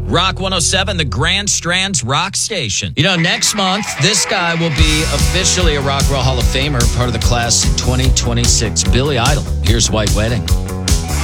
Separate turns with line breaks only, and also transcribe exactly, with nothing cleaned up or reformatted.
Rock one oh seven, the Grand Strands Rock Station. You know, next month, this guy will be officially a Rock and Roll Hall of Famer, part of the class of twenty twenty-six. Billy Idol. Here's White Wedding.